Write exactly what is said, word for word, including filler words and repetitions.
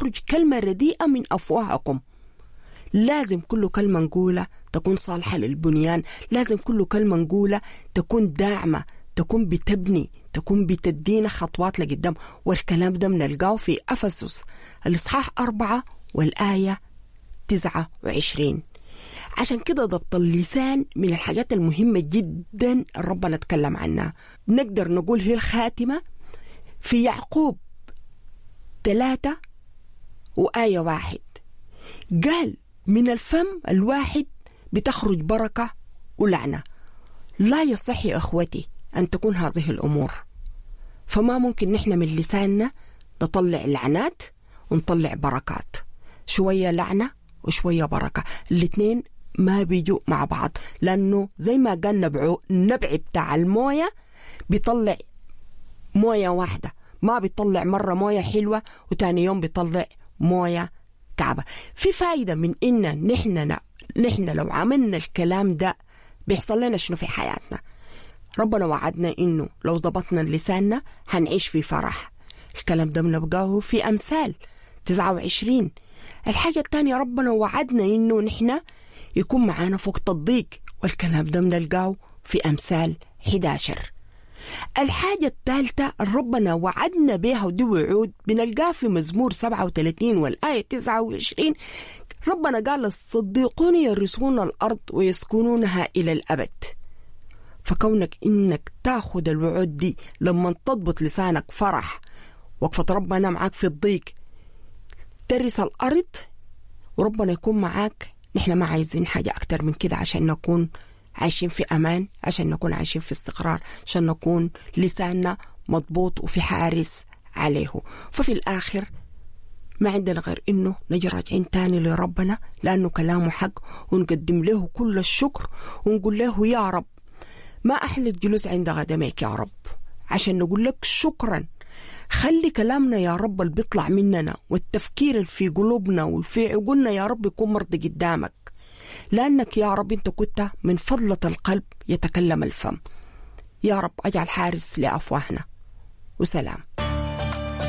تخرج كلمة رديئة من أفواهكم. لازم كل كلمة نقولها تكون صالحة للبنيان، لازم كل كلمة نقولها تكون داعمة، تكون بتبني، تكون بتدينا خطوات لقدام. والكلام ده بنلقاه في أفسس الإصحاح أربعة والآية تسعة وعشرين. عشان كده ضبط اللسان من الحاجات المهمة جدا ربنا نتكلم عنها. نقدر نقول هي الخاتمة في يعقوب ثلاثة وآية واحد، قال من الفم الواحد بتخرج بركة ولعنة. لا يصح يا أخوتي أن تكون هذه الأمور، فما ممكن نحن من لساننا نطلع لعنات ونطلع بركات، شوية لعنة وشوية بركة، الاثنين ما بيجوا مع بعض. لأنه زي ما قال نبعه النبع بتاع الموية بيطلع موية واحدة، ما بيطلع مرة موية حلوة وتاني يوم بيطلع موية كعبة. في فايدة من إن نحن نحن لو عملنا الكلام ده بيحصل لنا شنو في حياتنا. ربنا وعدنا إنه لو ضبطنا لساننا هنعيش في فرح. الكلام ده بنلقاه في أمثال تسعة وعشرين. الحاجة الثانية ربنا وعدنا إنه نحن يكون معانا في وقت الضيق، والكلام ده بنلقاه في أمثال إحدى عشر. الحاجة الثالثة ربنا وعدنا بها ودي وعود بنلقاه في مزمور سبعة وثلاثين والآية تسعة وعشرين. ربنا قال الصديقون يرثون الأرض ويسكنونها إلى الأبد. فكونك إنك تاخد الوعود دي لما تضبط لسانك فرح، وقفة ربنا معاك في الضيق ترث الأرض وربنا يكون معاك. نحن ما عايزين حاجة أكتر من كده عشان نكون عايشين في أمان، عشان نكون عايشين في استقرار، عشان نكون لساننا مضبوط وفي حارس عليه. ففي الآخر ما عندنا غير إنه نجي راجعين تاني لربنا لأنه كلامه حق، ونقدم له كل الشكر ونقول له يا رب ما أحلى الجلوس عند قدميك يا رب، عشان نقول لك شكرا. خلي كلامنا يا رب اللي بيطلع مننا والتفكير اللي في قلوبنا والفي عقولنا يا رب يكون مرضي قدامك، لأنك يا رب أنت كنت من فضلة القلب يتكلم الفم. يا رب أجعل حارس لأفواهنا. وسلام.